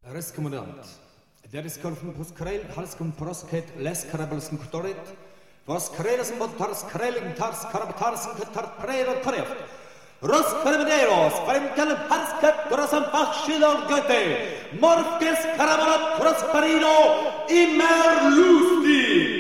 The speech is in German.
Reskomendant. Deres korfen pos krel, halskum prosket, les karabelskum ktoret, was krelesum botars krelling tars karabatarsen ketart prela koreft. Ros karabederos, fremkel harskat grosam fachschiller Goethe, morfkes karabarat prosperino, immer lustig.